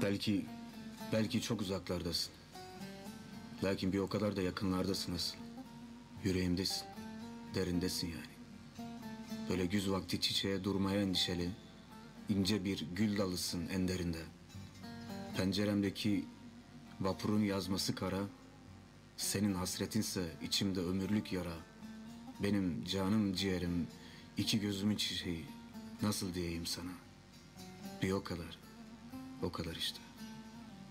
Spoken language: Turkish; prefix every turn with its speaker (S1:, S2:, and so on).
S1: Belki çok uzaklardasın. Lakin bir o kadar da yakınlardasın asıl. Yüreğimdesin, derindesin yani. Böyle güz vakti çiçeğe durmaya endişeli, ince bir gül dalısın en derinde. Penceremdeki vapurun yazması kara, senin hasretinse içimde ömürlük yara. Benim canım ciğerim, iki gözümün çiçeği, nasıl diyeyim sana? Bir o kadar, o kadar işte.